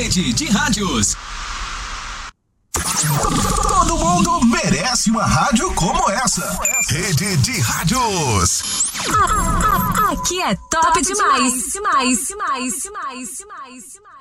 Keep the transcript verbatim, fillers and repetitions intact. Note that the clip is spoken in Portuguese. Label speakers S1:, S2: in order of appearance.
S1: Rede de Rádios.
S2: Todo mundo merece uma rádio como essa. Rede de Rádios.
S3: Aqui é top, top demais. Demais, demais, demais, demais, demais.